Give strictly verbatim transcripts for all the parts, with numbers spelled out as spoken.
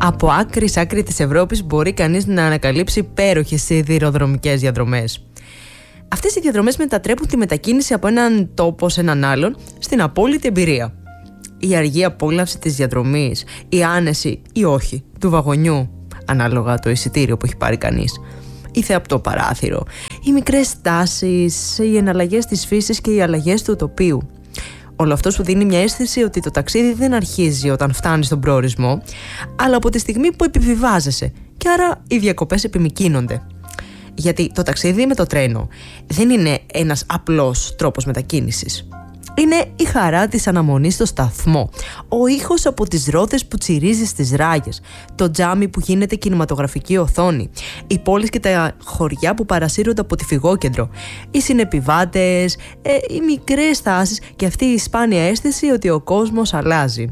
Από άκρη σ' άκρη της Ευρώπης μπορεί κανείς να ανακαλύψει υπέροχες σιδηροδρομικές διαδρομές. Αυτές οι διαδρομές μετατρέπουν τη μετακίνηση από έναν τόπο σε έναν άλλον στην απόλυτη εμπειρία. Η αργή απόλαυση της διαδρομής, η άνεση ή όχι του βαγονιού, ανάλογα το εισιτήριο που έχει πάρει κανείς, η θέα από το παράθυρο, οι μικρές στάσεις, οι εναλλαγές της φύσης και οι αλλαγές του τοπίου. Όλο αυτό σου δίνει μια αίσθηση ότι το ταξίδι δεν αρχίζει όταν φτάνεις στον προορισμό, αλλά από τη στιγμή που επιβιβάζεσαι, και άρα οι διακοπές επιμικρύνονται. Γιατί το ταξίδι με το τρένο δεν είναι ένας απλός τρόπος μετακίνησης. Είναι η χαρά της αναμονής στο σταθμό, ο ήχος από τις ρόδες που τσιρίζει στις ράγες, το τζάμι που γίνεται κινηματογραφική οθόνη, οι πόλεις και τα χωριά που παρασύρονται από τη φυγόκεντρο, οι συνεπιβάτες, ε, οι μικρές στάσεις και αυτή η σπάνια αίσθηση ότι ο κόσμος αλλάζει.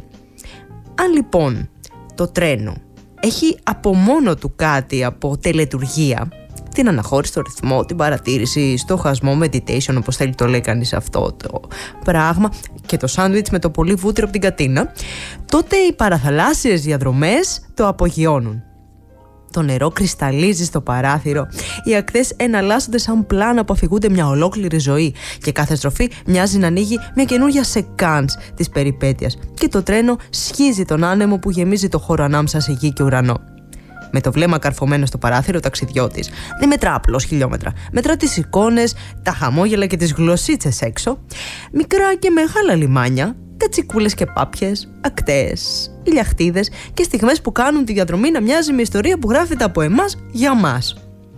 Αν λοιπόν το τρένο έχει από μόνο του κάτι από τελετουργία, την αναχώρηση στο ρυθμό, την παρατήρηση, στοχασμό, meditation, όπως θέλει το λέει κανείς αυτό το πράγμα, και το σάντουιτς με το πολύ βούτυρο από την κατίνα, τότε οι παραθαλάσσιες διαδρομές το απογειώνουν. Το νερό κρυσταλλίζει στο παράθυρο, οι ακτές εναλλάσσονται σαν πλάνα που αφηγούνται μια ολόκληρη ζωή και κάθε στροφή μοιάζει να ανοίγει μια καινούργια σεκάνς της περιπέτειας και το τρένο σχίζει τον άνεμο που γεμίζει το χώρο ανάμεσα σε γη και ουρανό. Με το βλέμμα καρφωμένο στο παράθυρο, ο ταξιδιώτης δεν μετρά απλώς χιλιόμετρα. Μετρά τις εικόνες, τα χαμόγελα και τις γλωσσίτσες έξω, μικρά και μεγάλα λιμάνια, κατσικούλες και πάπιες, ακτές, ηλιαχτίδες και στιγμές που κάνουν τη διαδρομή να μοιάζει με ιστορία που γράφεται από εμάς για μας.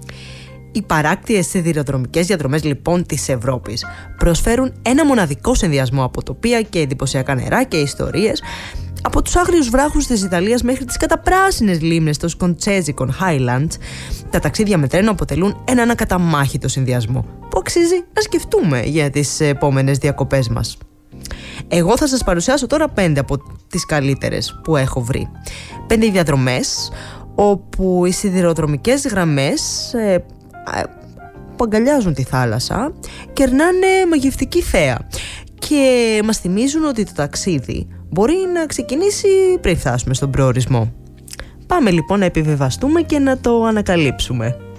Οι παράκτιες σιδηροδρομικές διαδρομές λοιπόν της Ευρώπης προσφέρουν ένα μοναδικό συνδυασμό από τοπία και εντυπωσιακά νερά και ιστορίες, από τους άγριους βράχους της Ιταλίας μέχρι τις καταπράσινες λίμνες των σκοντσέζικων Highlands. Τα ταξίδια με τρένο αποτελούν έναν ακαταμάχητο συνδυασμό που αξίζει να σκεφτούμε για τις επόμενες διακοπές μας. Εγώ θα σας παρουσιάσω τώρα πέντε από τις καλύτερες που έχω βρει. Πέντε διαδρομές όπου οι σιδηροδρομικές γραμμές ε, που αγκαλιάζουν τη θάλασσα κερνάνε μαγευτική θέα και μας θυμίζουν ότι το ταξίδι μπορεί να ξεκινήσει πριν φτάσουμε στον προορισμό. Πάμε λοιπόν να επιβεβαστούμε και να το ανακαλύψουμε.